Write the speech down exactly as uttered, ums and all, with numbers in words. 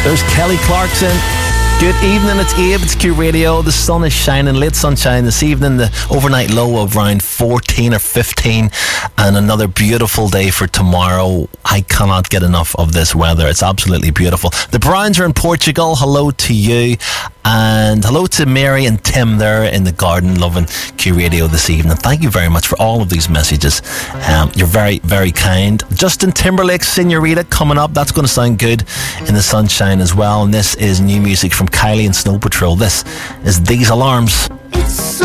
There's Kelly Clarkson. Good evening, it's Abe, it's Q Radio. The sun is shining, late sunshine this evening. The overnight low of around fourteen or fifteen, and another beautiful day for tomorrow. I cannot get enough of this weather. It's absolutely beautiful. The Browns are in Portugal. Hello to you, and hello to Mary and Tim there in the garden loving Q Radio this evening. Thank you very much for all of these messages. Um, you're very, very kind. Justin Timberlake's Senorita coming up. That's going to sound good in the sunshine as well. And this is new music from Kylie and Snow Patrol. This is These Alarms.